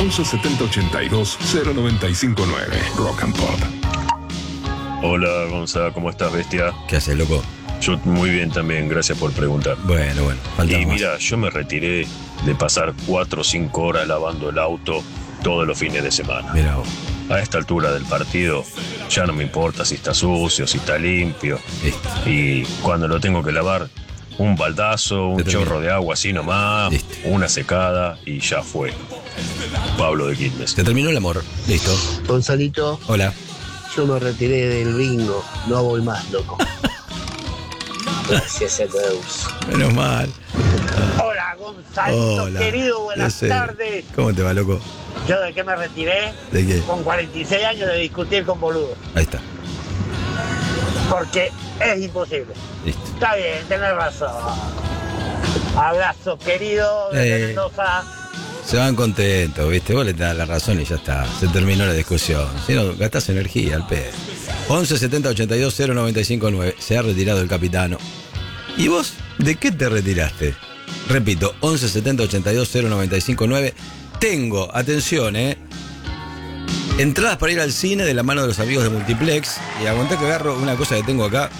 11 70 82 0959. Rock and Pop. Hola Gonzalo, ¿cómo estás, bestia? ¿Qué haces, loco? Yo muy bien también, gracias por preguntar. Bueno, falta Y más. mira, yo me retiré de pasar 4 o 5 horas lavando el auto todos los fines de semana. Mira vos. A esta altura del partido ya no me importa si está sucio, si está limpio. Listo. Y cuando lo tengo que lavar, un baldazo, un Te termino. chorro de agua así nomás, Listo. una secada y ya fue. Pablo de Quilmes. Se terminó el amor. Listo. Gonzalito, Hola. yo me retiré del bingo, no voy más, loco. Gracias a Deus. Menos mal. Hola, Gonzalito, Hola. querido, Ya buenas sé. tardes. ¿Cómo te va, loco? Yo de qué me retiré, ¿De qué? con 46 años de discutir con boludos, Ahí está. porque es imposible. Listo. Está bien, tenés razón. Abrazo, querido, desde Mendoza. Se van contentos, ¿viste? Vos le das la razón y ya está. Se terminó la discusión. Si no, gastás energía al pedo. 11 70 82 0959. Se ha retirado el capitano. ¿Y vos de qué te retiraste? Repito, 11 70 82 0959. Tengo, atención, entradas para ir al cine de la mano de los amigos de Multiplex. Y aguantá que agarro una cosa que tengo acá.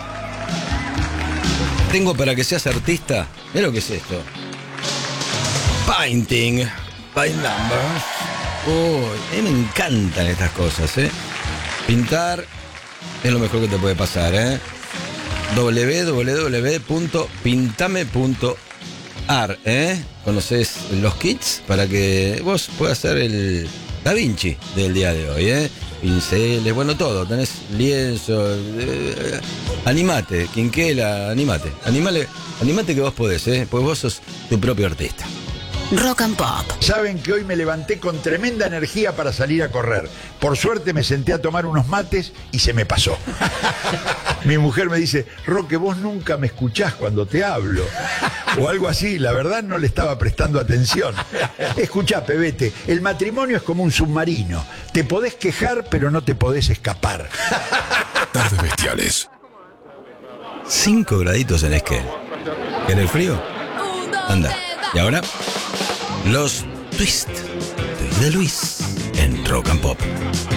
Tengo para que seas artista. Mira lo que es esto. Painting. Paint numbers. Uy, a mí me encantan estas cosas, Pintar es lo mejor que te puede pasar, www.pintame.ar, ¿Conoces los kits? Para que vos puedas hacer el Da Vinci del día de hoy, Pinceles, bueno, todo. Tenés lienzo. Animate, quinquela, animate. Animate que vos podés, porque vos sos tu propio artista. Rock and Pop. Saben que hoy me levanté con tremenda energía para salir a correr. Por suerte me senté a tomar unos mates y se me pasó. Mi mujer me dice, Roque, vos nunca me escuchás cuando te hablo. O algo así, la verdad no le estaba prestando atención. Escuchá, pebete, el matrimonio es como un submarino. Te podés quejar, pero no te podés escapar. Tardes bestiales. 5 graditos en Esquel. ¿Querés frío? Anda. Y ahora, los Twist de Luis en Rock and Pop.